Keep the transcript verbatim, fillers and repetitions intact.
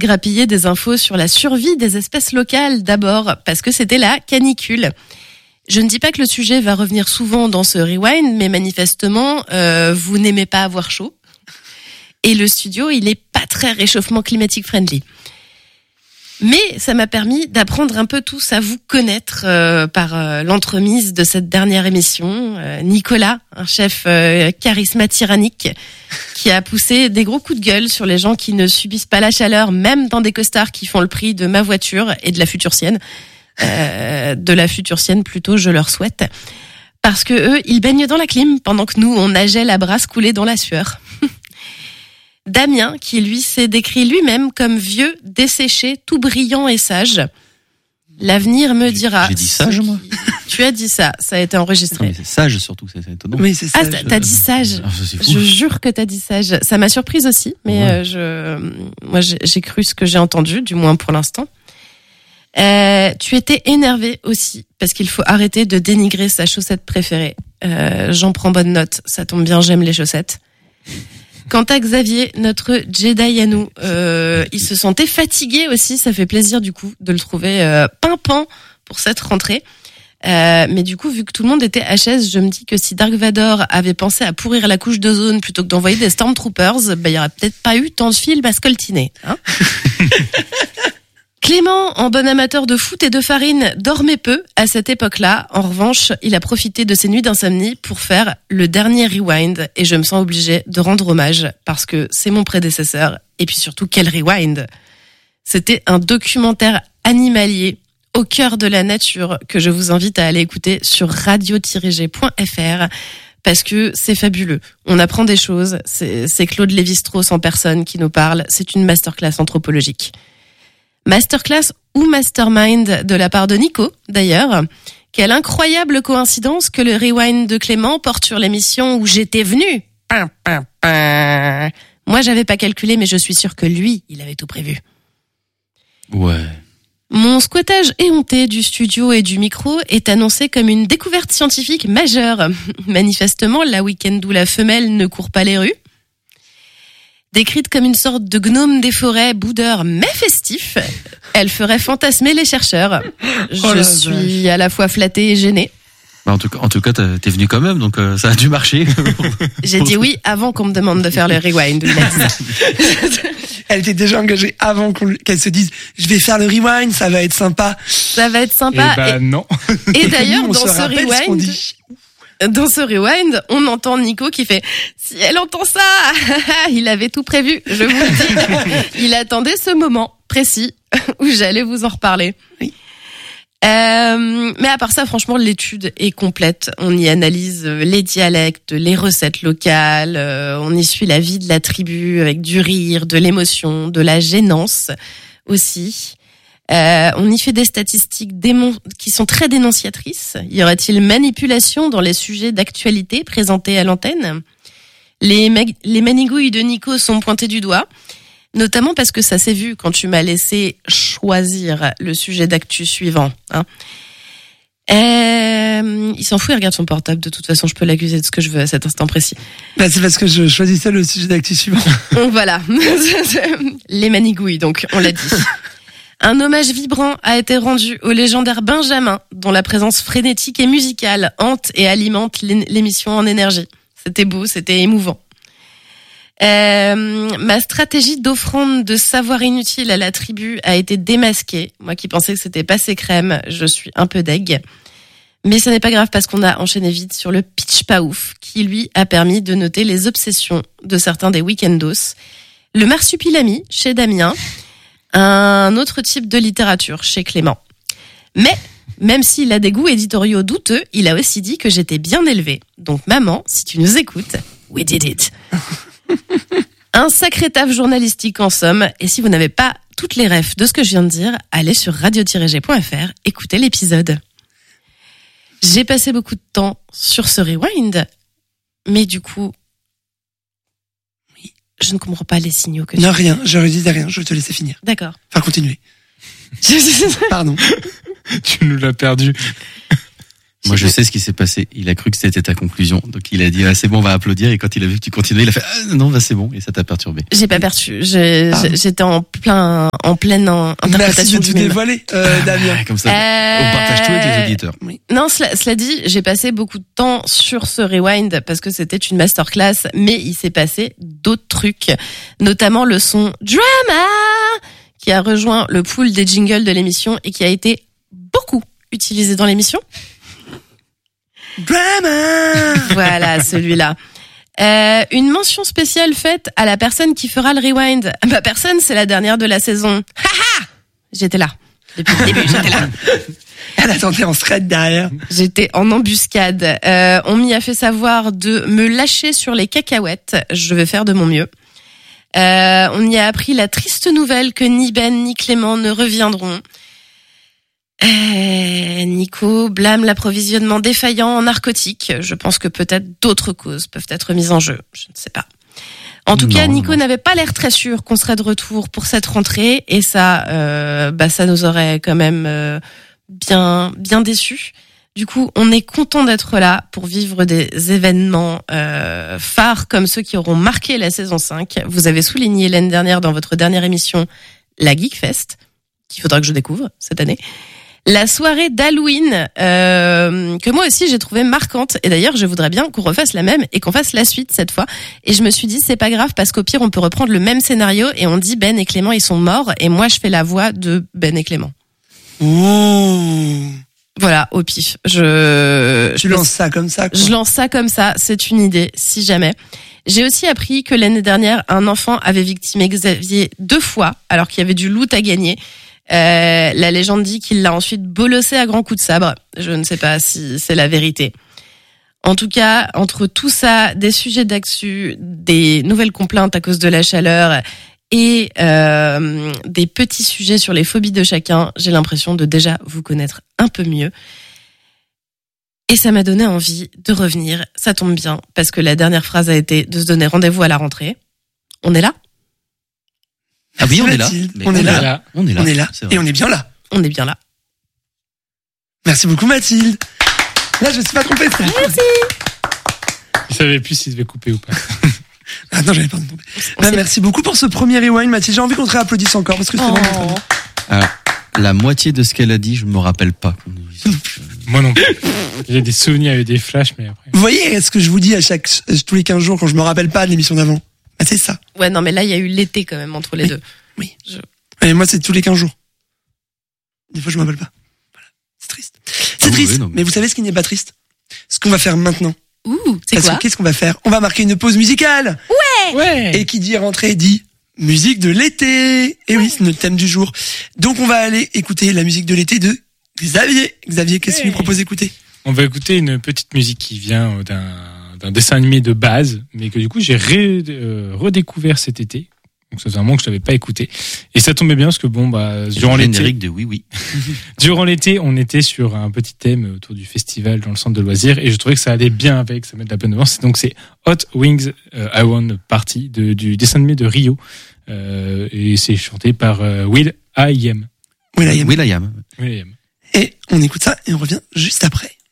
grappiller des infos sur la survie des espèces locales d'abord, parce que c'était la canicule. Je ne dis pas que le sujet va revenir souvent dans ce rewind, mais manifestement, euh, vous n'aimez pas avoir chaud. Et le studio, il est pas très réchauffement climatique friendly. Mais ça m'a permis d'apprendre un peu tous à vous connaître euh, par euh, l'entremise de cette dernière émission. Euh, Nicolas, un chef euh, charisma tyrannique, qui a poussé des gros coups de gueule sur les gens qui ne subissent pas la chaleur, même dans des costards qui font le prix de ma voiture et de la future sienne. Euh, de la future sienne plutôt, je leur souhaite. Parce que eux, ils baignent dans la clim, pendant que nous, on nageait la brasse coulée dans la sueur. Damien, qui lui s'est décrit lui-même comme vieux, desséché, tout brillant et sage. L'avenir me dira. J'ai dit sage, moi. Tu as dit ça, ça a été enregistré. Non, mais c'est sage surtout, c'est, c'est étonnant. Oui, c'est ah, sage. t'as, t'as dit sage. Ah, ça, c'est fou. Je jure que t'as dit sage. Ça m'a surprise aussi, mais Ouais. euh, je, moi, j'ai, j'ai cru ce que j'ai entendu, du moins pour l'instant. Euh, tu étais énervé aussi, parce qu'il faut arrêter de dénigrer sa chaussette préférée. Euh, j'en prends bonne note, ça tombe bien, j'aime les chaussettes. Quant à Xavier, notre Jedi à nous, euh, il se sentait fatigué aussi, ça fait plaisir du coup de le trouver euh, pimpant pour cette rentrée. Euh, mais du coup, vu que tout le monde était H S, je me dis que si Dark Vador avait pensé à pourrir la couche d'ozone plutôt que d'envoyer des Stormtroopers, bah, il y aurait peut-être pas eu tant de films à scoltiner. Hein. Clément, en bon amateur de foot et de farine, dormait peu à cette époque-là. En revanche, il a profité de ses nuits d'insomnie pour faire le dernier rewind. Et je me sens obligée de rendre hommage parce que c'est mon prédécesseur. Et puis surtout, quel rewind! C'était un documentaire animalier au cœur de la nature que je vous invite à aller écouter sur radio tiret g point f r parce que c'est fabuleux. On apprend des choses. C'est, c'est Claude Lévi-Strauss en personne qui nous parle. C'est une masterclass anthropologique. Masterclass ou mastermind de la part de Nico, d'ailleurs. Quelle incroyable coïncidence que le rewind de Clément porte sur l'émission où j'étais venu. Pin, pin, pin. Moi, j'avais pas calculé, mais je suis sûre que lui, il avait tout prévu. Ouais. Mon squattage éhonté du studio et du micro est annoncé comme une découverte scientifique majeure. Manifestement, la week-end où la femelle ne court pas les rues. Décrite comme une sorte de gnome des forêts, boudeur mais festif, elle ferait fantasmer les chercheurs. Je Oh la suis à la fois flattée et gênée. Bah, en tout cas, en tout cas, t'es venu quand même, donc euh, ça a dû marcher. J'ai dit oui avant qu'on me demande de faire le rewind. Il a dit ça. Elle était déjà engagée avant qu'on, qu'elle se dise, je vais faire le rewind, ça va être sympa. Ça va être sympa. Et bah et, non. et d'ailleurs, Nous, on dans se ce rappelle ce qu'on rewind, dit. dans ce rewind, on entend Nico qui fait « Si elle entend ça, il avait tout prévu, je vous le dis. » Il attendait ce moment précis où j'allais vous en reparler. Oui. Euh, mais à part ça, franchement, l'étude est complète. On y analyse les dialectes, les recettes locales, euh, on y suit la vie de la tribu avec du rire, de l'émotion, de la gênance aussi. Euh, on y fait des statistiques démon- qui sont très dénonciatrices. Y aurait-il manipulation dans les sujets d'actualité présentés à l'antenne? Les, mag- les manigouilles de Nico sont pointées du doigt, notamment parce que ça s'est vu quand tu m'as laissé choisir le sujet d'actu suivant. Hein. Euh, il s'en fout, il regarde son portable. De toute façon, je peux l'accuser de ce que je veux à cet instant précis. Bah, c'est parce que je choisissais le sujet d'actu suivant. Donc voilà, les manigouilles, donc on l'a dit. Un hommage vibrant a été rendu au légendaire Benjamin, dont la présence frénétique et musicale hante et alimente l'émission en énergie. C'était beau, c'était émouvant. Euh, ma stratégie d'offrande de savoir inutile à la tribu a été démasquée. Moi qui pensais que c'était passé crème, je suis un peu deg. Mais ce n'est pas grave parce qu'on a enchaîné vite sur le pitch pas ouf, qui lui a permis de noter les obsessions de certains des weekendos. Le marsupilami chez Damien, un autre type de littérature chez Clément. Mais, même s'il a des goûts éditoriaux douteux, il a aussi dit que j'étais bien élevée. Donc maman, si tu nous écoutes, we did it. Un sacré taf journalistique en somme. Et si vous n'avez pas toutes les refs de ce que je viens de dire, allez sur radio tiret g point f r, écoutez l'épisode. J'ai passé beaucoup de temps sur ce rewind, mais du coup, je ne comprends pas les signaux que tu... Non, rien, je ne disais rien, je vais te laisser finir. D'accord. Enfin, continuer. Pardon. Tu nous l'as perdu. Moi, je sais ce qui s'est passé. Il a cru que c'était ta conclusion. Donc, il a dit, ah, c'est bon, on va applaudir. Et quand il a vu que tu continuais, il a fait, ah, non, bah, c'est bon. Et ça t'a perturbé. J'ai pas perçu. J'ai, Ah. j'étais en plein, en pleine en- Merci interprétation de du tout mime. dévoiler, euh, Damien. Ah, comme ça, Euh, on partage tout avec les auditeurs. Non, cela, cela dit, j'ai passé beaucoup de temps sur ce rewind parce que c'était une masterclass, mais il s'est passé d'autres trucs, notamment le son Drama qui a rejoint le pool des jingles de l'émission et qui a été beaucoup utilisé dans l'émission. Drama. Voilà, celui-là. Euh, une mention spéciale faite à la personne qui fera le rewind. Ma personne, c'est la dernière de la saison. Ha ha! J'étais là. Depuis le début, j'étais là. Elle attendait en thread derrière. J'étais en embuscade. Euh, on m'y a fait savoir de me lâcher sur les cacahuètes. Je vais faire de mon mieux. Euh, on y a appris la triste nouvelle que ni Ben ni Clément ne reviendront. Euh, Nico blâme l'approvisionnement défaillant en narcotiques. Je pense que peut-être d'autres causes peuvent être mises en jeu. Je ne sais pas. En tout Non, cas, Nico non. n'avait pas l'air très sûr qu'on serait de retour pour cette rentrée, et ça, euh, bah, ça nous aurait quand même euh, bien, bien déçus. Du coup, on est content d'être là pour vivre des événements euh, phares comme ceux qui auront marqué la saison cinq. Vous avez souligné l'année dernière dans votre dernière émission la Geekfest, qu'il faudra que je découvre cette année. La soirée d'Halloween, euh, que moi aussi j'ai trouvé marquante. Et d'ailleurs, je voudrais bien qu'on refasse la même et qu'on fasse la suite cette fois. Et je me suis dit, c'est pas grave parce qu'au pire, on peut reprendre le même scénario et on dit Ben et Clément, ils sont morts. Et moi, je fais la voix de Ben et Clément. Ouh. Voilà, au pif. Je, Tu je lances ça comme ça, quoi. Je lance ça comme ça, c'est une idée, si jamais. J'ai aussi appris que l'année dernière, un enfant avait victimé Xavier deux fois, alors qu'il y avait du loot à gagner. Euh, la légende dit qu'il l'a ensuite bolossé à grands coups de sabre. Je ne sais pas si c'est la vérité. En tout cas, entre tout ça, des sujets d'actu, des nouvelles complaintes à cause de la chaleur et euh, des petits sujets sur les phobies de chacun, j'ai l'impression de déjà vous connaître un peu mieux. Et ça m'a donné envie de revenir. Ça tombe bien, parce que la dernière phrase a été de se donner rendez-vous à la rentrée. On est là ? Ah oui, on est là. Mathilde, Mais on est voilà. là. On est là. On est là. C'est vrai. Et on est bien là. On est bien là. Merci beaucoup, Mathilde. Là, je me suis pas trompé. ça. Je savais plus s'il devait couper ou pas. Ah non, j'avais pas entendu. On Bah, sait- merci beaucoup pour ce premier rewind, Mathilde. J'ai envie qu'on te réapplaudisse encore parce que c'est Oh. vraiment très bien. Alors, la moitié de ce qu'elle a dit, je me rappelle pas. Moi non plus. J'ai des souvenirs avec des flashs, mais après. Vous voyez ce que je vous dis à chaque, tous les quinze jours quand je me rappelle pas de l'émission d'avant? Bah, c'est ça. Ouais, non, mais là, il y a eu l'été quand même entre les Oui. deux. Oui. Je- Et moi, c'est tous les quinze jours. Des fois, je me rappelle pas. Voilà. C'est triste. C'est Ah oui, triste. oui, non, mais- mais vous savez ce qui n'est pas triste? Ce qu'on va faire maintenant. Ouh, c'est Parce quoi que qu'est-ce qu'on va faire? On va marquer une pause musicale. Ouais. Et qui dit rentrée dit musique de l'été. Et oui, c'est notre thème du jour. Donc, on va aller écouter la musique de l'été de Xavier. Xavier, qu'est-ce que tu Ouais. nous proposes d'écouter? On va écouter une petite musique qui vient euh, d'un d'un dessin animé de base, mais que du coup j'ai ré- euh, redécouvert cet été. Donc ça faisait un moment que je l'avais pas écouté. Et ça tombait bien parce que bon bah durant Le l'été, générique de Oui Oui. durant l'été, on était sur un petit thème autour du festival dans le centre de loisirs et je trouvais que ça allait bien avec, ça met de la bonne avance. Donc c'est Hot Wings euh, I Want Party de, du dessin animé de Rio euh, et c'est chanté par euh, Will I Am. Oui, là, il y a- Will I Am. Will I Am. Et on écoute ça et on revient juste après.